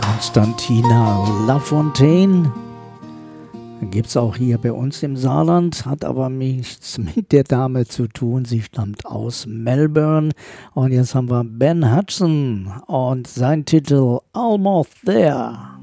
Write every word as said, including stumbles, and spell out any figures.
Konstantina Lafontaine. Gibt es auch hier bei uns im Saarland, hat aber nichts mit der Dame zu tun. Sie stammt aus Melbourne. Und jetzt haben wir Ben Hudson und sein Titel Almost There.